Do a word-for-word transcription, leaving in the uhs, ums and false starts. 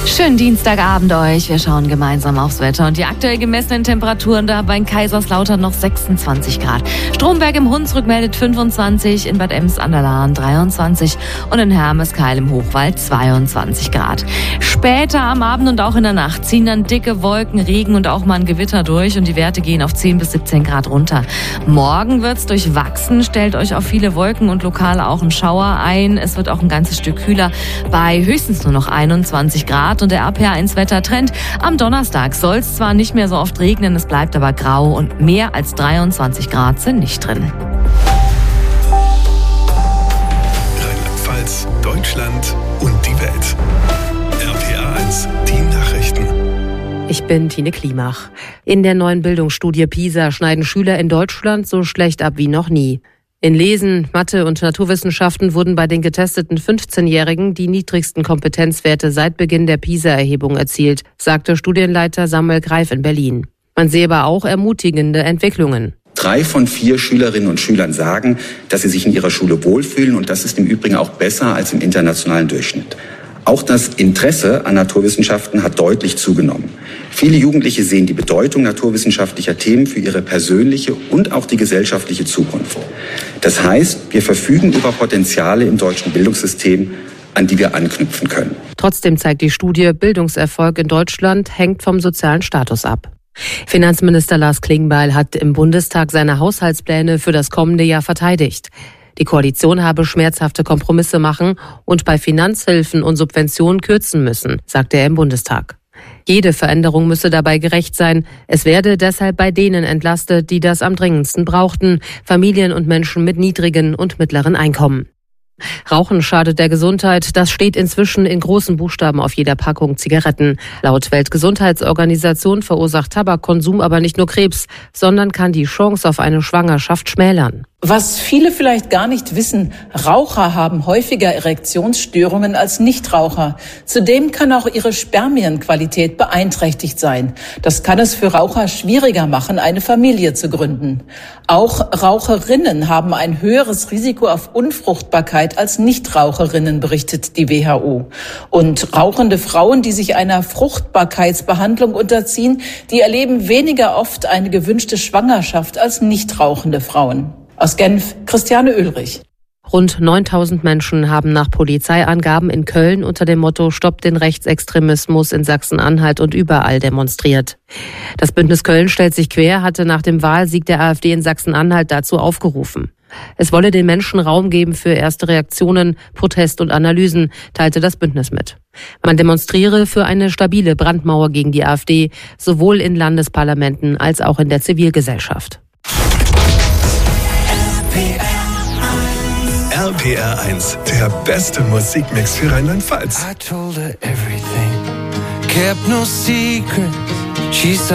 Schönen Dienstagabend euch. Wir schauen gemeinsam aufs Wetter und die aktuell gemessenen Temperaturen da bei Kaiserslautern noch sechsundzwanzig Grad. Stromberg im Hunsrück meldet fünfundzwanzig, in Bad Ems an der Lahn dreiundzwanzig und in Hermeskeil im Hochwald zweiundzwanzig Grad. Später am Abend und auch in der Nacht ziehen dann dicke Wolken, Regen und auch mal ein Gewitter durch und die Werte gehen auf zehn bis siebzehn Grad runter. Morgen wird's durchwachsen, stellt euch auf viele Wolken und lokal auch einen Schauer ein. Es wird auch ein ganzes Stück kühler bei höchstens nur noch einundzwanzig Grad und der R P R eins Wettertrend. Am Donnerstag soll es zwar nicht mehr so oft regnen, es bleibt aber grau und mehr als dreiundzwanzig Grad sind nicht drin. Rheinland-Pfalz, Deutschland und die Welt. R P R eins, die Nachrichten. Ich bin Tine Klimach. In der neuen Bildungsstudie PISA schneiden Schüler in Deutschland so schlecht ab wie noch nie. In Lesen, Mathe und Naturwissenschaften wurden bei den getesteten fünfzehnjährigen die niedrigsten Kompetenzwerte seit Beginn der PISA-Erhebung erzielt, sagte Studienleiter Samuel Greif in Berlin. Man sehe aber auch ermutigende Entwicklungen. Drei von vier Schülerinnen und Schülern sagen, dass sie sich in ihrer Schule wohlfühlen und das ist im Übrigen auch besser als im internationalen Durchschnitt. Auch das Interesse an Naturwissenschaften hat deutlich zugenommen. Viele Jugendliche sehen die Bedeutung naturwissenschaftlicher Themen für ihre persönliche und auch die gesellschaftliche Zukunft. Das heißt, wir verfügen über Potenziale im deutschen Bildungssystem, an die wir anknüpfen können. Trotzdem zeigt die Studie, Bildungserfolg in Deutschland hängt vom sozialen Status ab. Finanzminister Lars Klingbeil hat im Bundestag seine Haushaltspläne für das kommende Jahr verteidigt. Die Koalition habe schmerzhafte Kompromisse machen und bei Finanzhilfen und Subventionen kürzen müssen, sagte er im Bundestag. Jede Veränderung müsse dabei gerecht sein. Es werde deshalb bei denen entlastet, die das am dringendsten brauchten, Familien und Menschen mit niedrigen und mittleren Einkommen. Rauchen schadet der Gesundheit, das steht inzwischen in großen Buchstaben auf jeder Packung Zigaretten. Laut Weltgesundheitsorganisation verursacht Tabakkonsum aber nicht nur Krebs, sondern kann die Chance auf eine Schwangerschaft schmälern. Was viele vielleicht gar nicht wissen, Raucher haben häufiger Erektionsstörungen als Nichtraucher. Zudem kann auch ihre Spermienqualität beeinträchtigt sein. Das kann es für Raucher schwieriger machen, eine Familie zu gründen. Auch Raucherinnen haben ein höheres Risiko auf Unfruchtbarkeit als Nichtraucherinnen, berichtet die W H O. Und rauchende Frauen, die sich einer Fruchtbarkeitsbehandlung unterziehen, die erleben weniger oft eine gewünschte Schwangerschaft als nichtrauchende Frauen. Aus Genf, Christiane Oehlrich. Rund neuntausend Menschen haben nach Polizeiangaben in Köln unter dem Motto Stoppt den Rechtsextremismus in Sachsen-Anhalt und überall demonstriert. Das Bündnis Köln stellt sich quer, hatte nach dem Wahlsieg der AfD in Sachsen-Anhalt dazu aufgerufen. Es wolle den Menschen Raum geben für erste Reaktionen, Protest und Analysen, teilte das Bündnis mit. Man demonstriere für eine stabile Brandmauer gegen die AfD, sowohl in Landesparlamenten als auch in der Zivilgesellschaft. R P R eins, der beste Musikmix für Rheinland-Pfalz. I told her everything, kept no secret. She